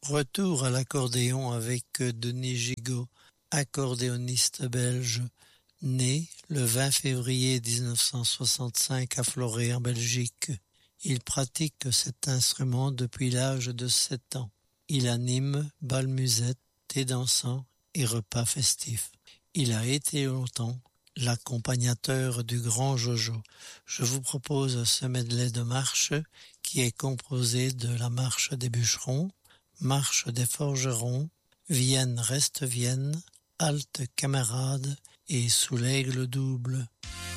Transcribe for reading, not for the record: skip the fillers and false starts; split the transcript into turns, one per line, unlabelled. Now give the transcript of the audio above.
Retour à l'accordéon avec Denis Gigot, accordéoniste belge, né le 20 février 1965 à Florey en Belgique. Il pratique cet instrument depuis l'âge de 7 ans. Il anime bals musettes, thé dansant et repas festifs. Il a été longtemps l'accompagnateur du grand Jojo. Je vous propose ce medley de marches qui est composé de la marche des bûcherons, marche des forgerons, Vienne reste Vienne, halte camarade et sous l'aigle double.